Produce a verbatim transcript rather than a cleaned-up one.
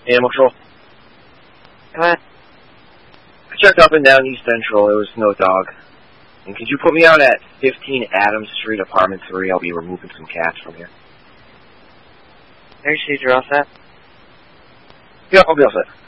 Animal Control. Go ahead. I checked up and down East Central. There was no dog. And could you put me out at fifteen Adams Street, apartment three? I'll be removing some cats from here. Are you sure you're all set? Yeah, I'll be all set.